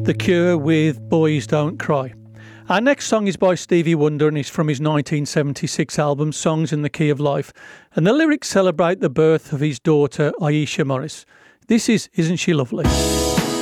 The Cure with Boys Don't Cry. Our next song is by Stevie Wonder and is from his 1976 album Songs in the Key of Life, and the lyrics celebrate the birth of his daughter Aisha Morris. This is Isn't She Lovely?